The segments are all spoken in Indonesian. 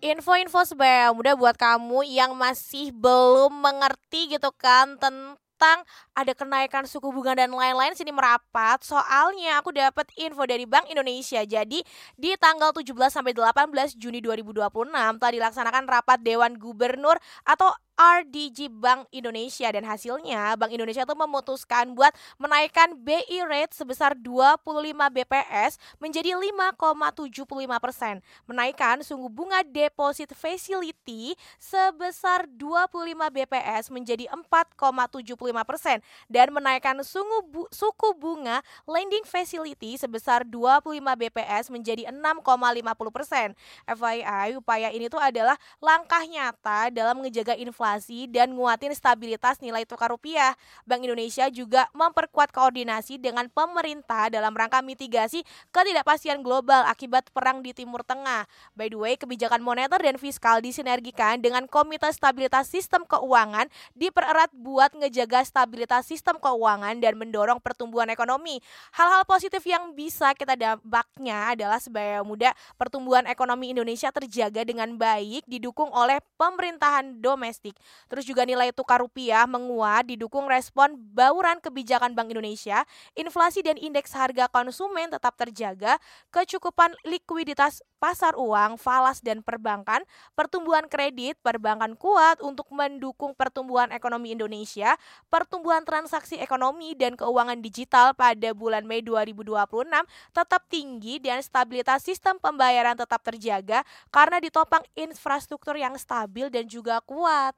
Info-info sebaya muda buat kamu yang masih belum mengerti gitu kan tentang ada kenaikan suku bunga dan lain-lain sini merapat. Soalnya aku dapat info dari Bank Indonesia. Jadi di tanggal 17 sampai 18 Juni 2026 telah dilaksanakan rapat Dewan Gubernur atau RDG Bank Indonesia, dan hasilnya Bank Indonesia tuh memutuskan buat menaikkan BI rate sebesar 25 BPS menjadi 5,75%, menaikkan suku bunga deposit facility sebesar 25 BPS menjadi 4,75%, dan menaikkan suku bunga lending facility sebesar 25 BPS menjadi 6,50%. FYI, upaya ini tuh adalah langkah nyata dalam menjaga inflasi dan nguatin stabilitas nilai tukar rupiah. Bank Indonesia juga memperkuat koordinasi dengan pemerintah dalam rangka mitigasi ketidakpastian global akibat perang di Timur Tengah. By the way, kebijakan moneter dan fiskal disinergikan dengan Komite Stabilitas Sistem Keuangan dipererat buat ngejaga stabilitas sistem keuangan dan mendorong pertumbuhan ekonomi. Hal-hal positif yang bisa kita dampaknya adalah sebaya muda pertumbuhan ekonomi Indonesia terjaga dengan baik didukung oleh pemerintahan domestik. Terus juga nilai tukar rupiah menguat didukung respon bauran kebijakan Bank Indonesia, inflasi dan indeks harga konsumen tetap terjaga, kecukupan likuiditas pasar uang, falas dan perbankan, pertumbuhan kredit perbankan kuat untuk mendukung pertumbuhan ekonomi Indonesia, pertumbuhan transaksi ekonomi dan keuangan digital pada bulan Mei 2026 tetap tinggi, dan stabilitas sistem pembayaran tetap terjaga karena ditopang infrastruktur yang stabil dan juga kuat.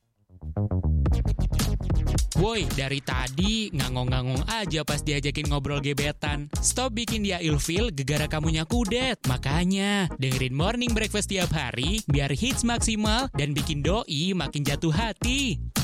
Woi, dari tadi ngangong-ngangong aja pas diajakin ngobrol gebetan. Stop bikin dia ilfil gegara kamunya kudet. Makanya, dengerin Morning Breakfast tiap hari biar hits maksimal dan bikin doi makin jatuh hati.